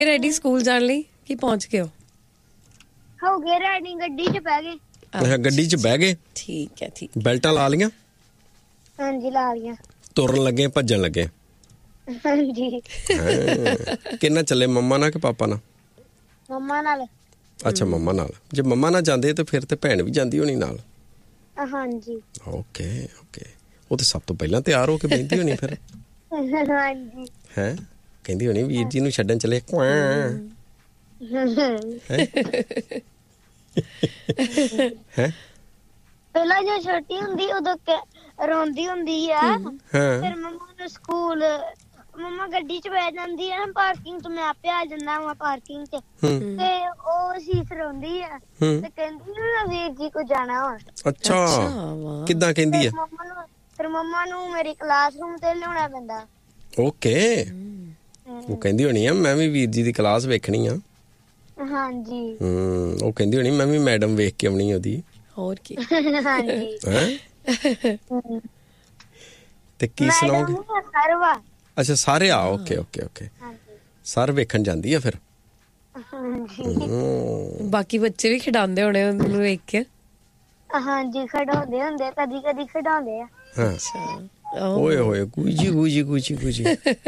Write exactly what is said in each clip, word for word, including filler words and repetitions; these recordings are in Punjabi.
ਰੈਡੀ ਸਕੂਲ ਜਾਣ ਲਈ ਕਿ ਪਹੁੰਚ ਗਏ ਹੋ? ਹੋ ਗਏ ਰੈਡੀ, ਗੱਡੀ 'ਚ ਬਹਿ ਗਏ। ਅੱਛਾ ਗੱਡੀ 'ਚ ਬਹਿ ਗਏ, ਠੀਕ ਹੈ ਠੀਕ। ਬੈਲਟਾਂ ਲਾ ਲੀਆਂ? ਹਾਂਜੀ ਲਾ ਲੀਆਂ। ਤੁਰਨ ਲੱਗੇ ਭੱਜਣ ਲੱਗੇ? ਹਾਂਜੀ। ਕਿੰਨਾ ਚੱਲੇ, ਮੰਮਾ ਨਾਲ ਕਿ ਪਾਪਾ ਨਾਲ? ਮੰਮਾ ਨਾਲ। ਅੱਛਾ ਮੰਮਾ ਨਾਲ। ਜੇ ਮੰਮਾ ਨਾਲ ਜਾਂਦੇ ਤਾਂ ਫਿਰ ਤੇ ਭੈਣ ਵੀ ਜਾਂਦੀ ਹੋਣੀ ਨਾਲ? ਹਾਂਜੀ। Okay okay. ਉਹ ਤਾਂ ਸਭ ਤੋਂ ਪਹਿਲਾਂ ਤਿਆਰ ਹੋ ਕੇ ਬਹਿੰਦੀ ਹੋਣੀ ਫਿਰ? ਹਾਂਜੀ। ਹੈ ਕਹਿੰਦੀ ਹੋਣੀ ਵੀਰ ਜੀ ਨੂੰ ਛੱਡਣ ਚਲੇ। ਹੈ ਪਹਿਲਾਂ ਜੋ ਛੋਟੀ ਹੁੰਦੀ ਉਦੋਂ ਰੋਂਦੀ ਹੁੰਦੀ ਆ, ਫਿਰ ਮੰਮਾ ਨੂੰ ਸਕੂਲ ਮੰਮਾ ਗੱਡੀ 'ਚ ਬਹਿ ਜਾਂਦੀ ਆ ਨਾ ਪਾਰਕਿੰਗ 'ਚ, ਮੈਂ ਆਪੇ ਆ ਜਾਂਦਾ ਵਾ ਪਾਰਕਿੰਗ 'ਚ, ਤੇ ਉਹ ਸੀਸ ਰੋਂਦੀ ਆ ਤੇ ਕਹਿੰਦੀ ਮੈਂ ਵੀਰ ਜੀ ਕੋ ਜਾਣਾ ਵਾ। ਅੱਛਾ ਕਿੱਦਾਂ ਕਹਿੰਦੀ ਆ? ਮੰਮਾ ਨੂੰ ਫਿਰ ਮੰਮਾ ਨੂੰ ਮੇਰੀ ਕਲਾਸਰੂਮ ਤੇ ਲਿਆਉਣਾ ਪੈਂਦਾ। ਓਕੇ। ਉਹ ਕਹਿੰਦੀ ਹੋਣੀ ਆ ਮੈਂ ਵੀ ਵੀਰ ਜੀ ਦੀ ਕਲਾਸ ਵੇਖਣੀ ਆ। ਹਾਂਜੀ। ਹਮ ਉਹ ਕਹਿੰਦੀ ਹੋਣੀ ਮੈਂ ਵੀ ਮੈਡਮ ਵੇਖ ਕੇ ਆਉਣੀ ਉਹਦੀ। ਹੋਰ ਕੀ। ਹਾਂਜੀ। ਤੇ ਕੀ ਸੁਣਾਓਗੇ? ਸਰਵਾ। ਅੱਛਾ ਸਾਰੇ ਆ। Okay okay okay. ਸਰ ਵੇਖਣ ਜਾਂਦੀ ਆ ਫਿਰ? ਬਾਕੀ ਬੱਚੇ ਵੀ ਖਿਡਾਉਂਦੇ ਹੋਣੇ ਉਹਨੂੰ ਵੇਖ ਕੇ? ਹਾਂਜੀ ਖਿਡਾਉਂਦੇ ਹੁੰਦੇ, ਕਦੀ ਕਦੀ ਖਿਡਾਉਂਦੇ ਆ। ਅੱਛਾ। ਓਏ ਹੋਏ ਗੁਜੀ ਗੁਜੀ ਗੁਜੀ ਗੁਜੀ।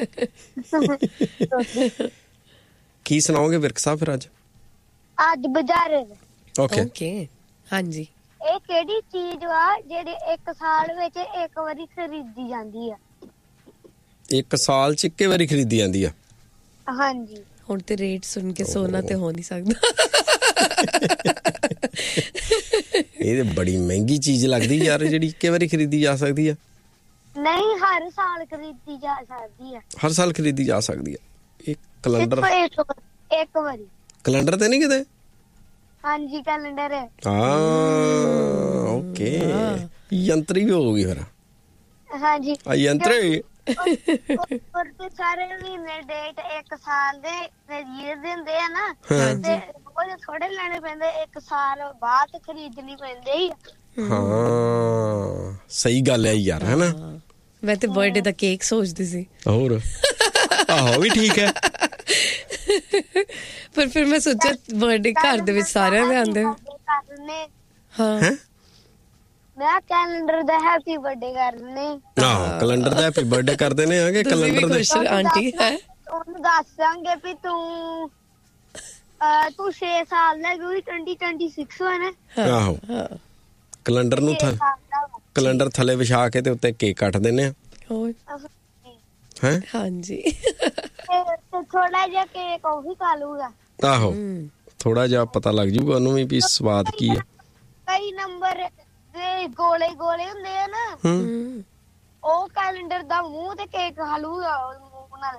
ਕੀ ਸੁਣਾਓਗੇ ਵਿਰਕ ਸਾਹਿਬ ਫਿਰ ਅੱਜ? ਅੱਜ ਬਾਜ਼ਾਰ। ਓਕੇ ਓਕੇ ਹਾਂਜੀ। ਇਹ ਕਿਹੜੀ ਚੀਜ਼ ਵਾ ਜਿਹੜੀ ਇੱਕ ਸਾਲ ਵਿੱਚ ਇੱਕ ਵਾਰੀ ਖਰੀਦੀ ਜਾਂਦੀ ਆ? ਇੱਕ ਸਾਲ 'ਚ ਇੱਕੇ ਵਾਰੀ ਖਰੀਦੀ ਜਾਂਦੀ ਆ? ਹਾਂਜੀ। ਹੁਣ ਤੇ ਰੇਟ ਸੁਣ ਕੇ ਸੋਨਾ ਤੇ ਹੋ ਨਹੀਂ ਸਕਦਾ। ਇਹ ਤੇ ਬੜੀ ਮਹਿੰਗੀ ਚੀਜ਼ ਲੱਗਦੀ ਯਾਰ ਜਿਹੜੀ ਇੱਕੇ ਵਾਰੀ ਖਰੀਦੀ ਜਾ ਸਕਦੀ ਆ। ਨਹੀਂ ਹਰ ਸਾਲ ਖਰੀਦੀ ਜਾ ਸਕਦੀ ਆ। ਹਰ ਸਾਲ ਖਰੀਦੀ ਜਾ ਸਕਦੀ ਆ? ਇਹ ਕੈਲੰਡਰ ਇੱਕ ਵਾਰੀ? ਕੈਲੰਡਰ ਤੇ ਨਹੀਂ ਕਿਤੇ? ਹਾਂਜੀ ਕੈਲੰਡਰ। ਹਾਂ ਓਕੇ। ਯੰਤਰੀ ਵੀ ਹੋਊਗੀ ਫਿਰ? ਹਾਂਜੀ ਆ ਯੰਤਰੀ। ਔਰ ਤੇ ਸਾਰੇ ਮਹੀਨੇ ਡੇਟ ਇੱਕ ਸਾਲ ਦੇ ਈਅਰ ਦੇ ਹੁੰਦੇ ਆ ਨਾ, ਤੇ ਉਹ ਥੋੜੇ ਲੈਣੇ ਪੈਂਦੇ, ਇੱਕ ਸਾਲ ਬਾਅਦ ਖਰੀਦਣੀ ਪੈਂਦੇ। ਹਾਂ ਸਹੀ ਗੱਲ ਹੈ ਯਾਰ, ਹੈ ਨਾ? ਮੈਂ ਤੇ ਬਰਥਡੇ ਦਾ ਕੇਕ ਸੋਚਦੀ ਸੀ। ਹੋਰ ਆਹੋ ਵੀ ਠੀਕ ਹੈ, ਪਰ ਫਿਰ ਮੈਂ ਸੋਚਿਆ ਬਰਥਡੇ ਘਰ ਦੇ ਵਿੱਚ ਸਾਰਿਆਂ ਦੇ ਆਉਂਦੇ। ਹਾਂ ਮੈਂ ਕੈਲੰਡਰ ਦਾ ਹੈਪੀ ਬਰਥਡੇ ਕਰਨੇ। ਆਹ ਕੈਲੰਡਰ ਦਾ ਹੈਪੀ ਬਰਥਡੇ ਕਰਦੇ ਨੇ ਆਗੇ। ਕੈਲੰਡਰ ਦੇ ਆਂਟੀ ਹੈ ਉਹਨੂੰ ਦੱਸਾਂਗੇ ਵੀ ਤੂੰ ਤੂੰ ਛੇ ਸਾਲ ਦਾ ਕਿਉਂਕਿ ਟਵੰਟੀ ਟਵੰਟੀ ਸਿਕਸ ਹੋਇਆ ਨਾ। ਆਹੋ ਕੈਲੰਡਰ ਨੂੰ ਕੈਲੰਡਰ ਥੱਲੇ ਵਿਛਾ ਕੇ ਤੇ ਉੱਤੇ ਕੇਕ ਕੱਟ ਦਿੰਦੇ ਆ। ਹੈ ਹਾਂਜੀ ਥੋੜਾ ਜਿਹਾ ਕੇਕ ਉਹ ਵੀ ਖਾ ਲੂਗਾ। ਆਹੋ ਥੋੜਾ ਜਿਹਾ ਪਤਾ ਲੱਗ ਜੂਗਾ ਉਹਨੂੰ ਵੀ ਵੀ ਸਵਾਦ ਕੀ ਆ। ਕਈ ਨੰਬਰ ਦੇ ਗੋਲੇ ਗੋਲੇ ਹੁੰਦੇ ਆ ਨਾ, ਉਹ ਕੈਲੰਡਰ ਦਾ ਮੂੰਹ ਤੇ ਕੇਕ ਖਾ ਲੂਗਾ ਮੂੰਹ ਨਾਲ।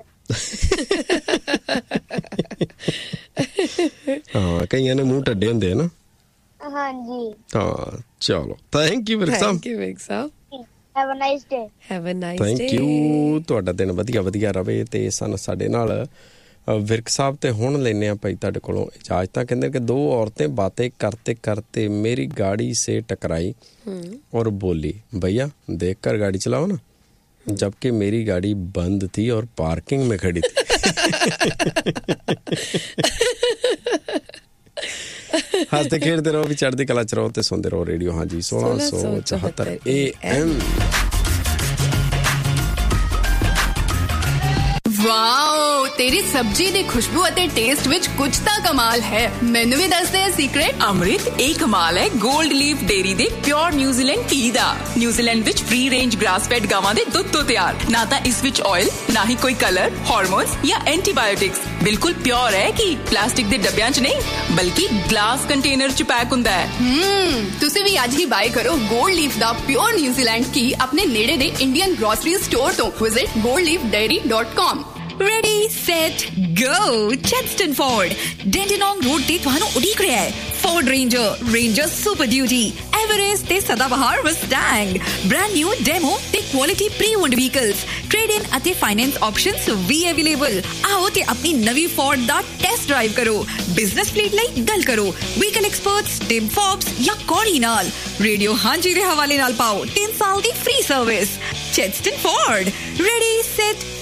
ਹਾਂ ਕਈਆਂ ਦੇ ਮੂੰਹ ਟੱਡੇ ਹੁੰਦੇ ਆ ਨਾ। ਹਾਂਜੀ ਹਾਂ ਚਲੋ thank you Virk Sahib. Thank you Virk Sahib. Have a nice day. Have a nice day. Thank you. ਤੁਹਾਡਾ ਦਿਨ ਵਧੀਆ ਵਧੀਆ ਰਵੇ। ਤੇ ਸਨ ਸਾਡੇ ਨਾਲ ਵਿਰਕ ਸਾਹਿਬ। ਤੇ ਹੁਣ ਲੈਨੇ ਆ ਭਾਈ ਤੁਹਾਡੇ ਕੋਲੋਂ ਇਜਾਜ਼ਤਾਂ। ਕਹਿੰਦੇ ਕਿ ਦੋ औरतें बातें करते करते मेरी गाड़ी से टकराई और बोली भैया देख कर गाड़ी चलाओ ना, जबकि मेरी गाड़ी बंद थी और पार्किंग में खड़ी थी। हंसते खेलते रहो भी चढ़ती कला च रहो ते सुनते रहो रेडियो हाँ जी सोलह सौ चौहत्तर ए एम। ਵਾਓ ਤੇਰੀ ਸਬਜ਼ੀ ਦੀ ਖੁਸ਼ਬੂ ਅਤੇ ਟੇਸਟ ਵਿੱਚ ਕੁਝ ਤਾਂ ਕਮਾਲ ਹੈ। ਮੈਨੂੰ ਵੀ ਦੱਸ ਦੇ ਸੀਕ੍ਰੇਟ। ਅੰਮ੍ਰਿਤ ਇਹ ਕਮਾਲ ਹੈ ਗੋਲਡ ਲੀਫ ਡੇਅਰੀ ਦੇ ਪਿਓਰ ਨਿਊਜ਼ੀਲੈਂਡ ਘੀ ਦਾ। ਨਿਊਜ਼ੀਲੈਂਡ ਵਿੱਚ ਫ੍ਰੀ ਰੇਂਜ ਗ੍ਰਾਸ ਫੈਡ ਗਾਵਾਂ ਦੇ ਦੁੱਧ ਤੋਂ ਤਿਆਰ। ਨਾ ਤਾਂ ਇਸ ਵਿੱਚ ਆਇਲ, ਨਾ ਹੀ ਕੋਈ ਕਲਰ, ਹਾਰਮੋਨਸ ਜਾਂ ਐਂਟੀਬਾਇਓਟਿਕਸ। ਬਿਲਕੁਲ ਪਿਓਰ ਹੈ ਕਿ ਪਲਾਸਟਿਕ ਦੇ ਡੱਬਿਆਂ 'ਚ ਨਹੀਂ ਬਲਕਿ ਗਲਾਸ ਕੰਟੇਨਰ 'ਚ ਪੈਕ ਹੁੰਦਾ ਹੈ। ਹਮ ਤੁਸੀਂ ਵੀ ਅੱਜ ਹੀ ਬਾਏ ਕਰੋ ਗੋਲਡ ਲੀਫ ਦਾ ਪਿਓਰ ਨਿਊਜ਼ੀਲੈਂਡ ਘੀ ਆਪਣੇ ਨੇੜੇ ਦੇ ਇੰਡੀਅਨ ਗ੍ਰੋਸਰੀ ਸਟੋਰ ਤੋਂ। Visit gold leaf dairy dot com। Ready, set, go! Chadstone Ford, Dandenong Road ਤੇ ਤੁਹਾਨੂੰ ਉਡੀਕ ਰਿਹਾ ਹੈ। Ford Ranger, Ranger Super Duty, Everest ਤੇ ਸਦਾਬਹਾਰ Mustang, brand new demo ਤੇ quality pre-owned vehicles, trade-in ਅਤੇ finance options ਵੀ available। ਆਓ ਤੇ ਆਪਣੀ ਨਵੀਂ Ford ਦਾ ਟੈਸਟ ਡਰਾਈਵ ਕਰੋ। ਬਿਜ਼ਨਸ ਫਲੀਟ ਲਈ ਗੱਲ ਕਰੋ ਵਹੀਕਲ ਐਕਸਪਰਟਸ ਟਿਮ ਫੋਬਸ ਜਾਂ ਕੋਰੀ ਨਾਲ। ਰੇਡੀਓ ਹਾਂਜੀ ਦੇ ਹਵਾਲੇ ਨਾਲ ਪਾਓ ਤਿੰਨ ਸਾਲ ਦੀ free service. Chadstone Ford, ready, set,